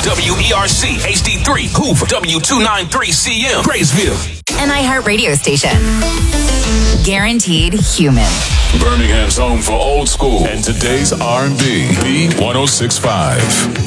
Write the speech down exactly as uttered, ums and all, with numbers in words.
W E R C H D three, Hoover, W two ninety-three C M, Graysville. An iHeart radio station. Guaranteed human. Birmingham's home for old school and today's R and B. B one oh six point five.